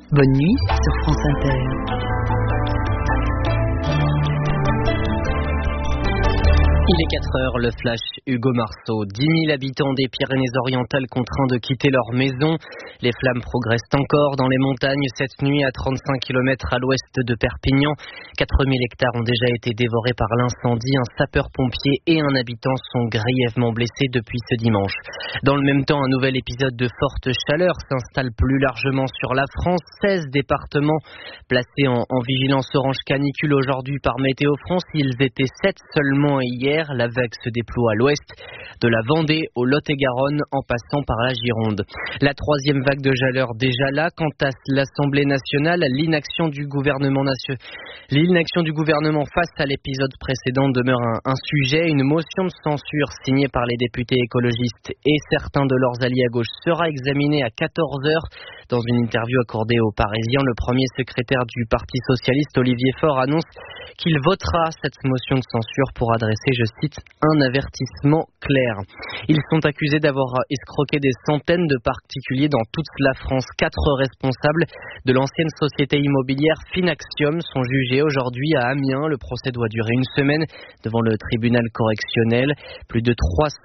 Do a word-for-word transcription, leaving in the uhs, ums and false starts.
Bonne nuit sur France Inter. Il est quatre heures, le flash Hugo Marceau. dix mille habitants des Pyrénées-Orientales contraints de quitter leur maison. Les flammes progressent encore dans les montagnes cette nuit à trente-cinq kilomètres à l'ouest de Perpignan. quatre mille hectares ont déjà été dévorés par l'incendie. Un sapeur-pompier et un habitant sont grièvement blessés depuis ce dimanche. Dans le même temps, un nouvel épisode de forte chaleur s'installe plus largement sur la France. seize départements placés en, en vigilance orange canicule aujourd'hui par Météo France. Ils étaient sept seulement hier. La vague se déploie à l'ouest, de la Vendée au Lot-et-Garonne en passant par la Gironde. La troisième vague de chaleur déjà là. Quant à l'Assemblée nationale, l'inaction du gouvernement national, l'inaction du gouvernement face à l'épisode précédent demeure un, un sujet. Une motion de censure signée par les députés écologistes et certains de leurs alliés à gauche sera examinée à quatorze heures. Dans une interview accordée aux Parisiens, le premier secrétaire du Parti socialiste, Olivier Faure, annonce qu'il votera cette motion de censure pour adresser, je cite, un avertissement clair. Ils sont accusés d'avoir escroqué des centaines de particuliers dans toute la France. Quatre responsables de l'ancienne société immobilière Finaxium sont jugés aujourd'hui à Amiens. Le procès doit durer une semaine devant le tribunal correctionnel. Plus de trois